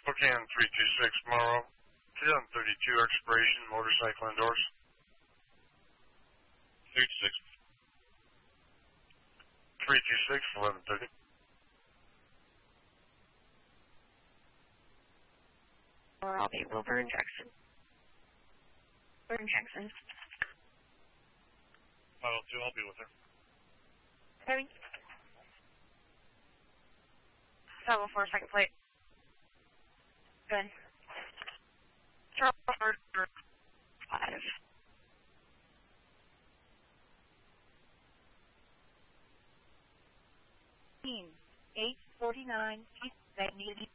Spokane 326 tomorrow. 2032 expiration, motorcycle indoors. 326, 1130. Or I'll be Wilbur and Jackson. Wilbur and Jackson. 502, I'll be with her. Heavy. 704, second plate. Good. Charles, 5. 849, needed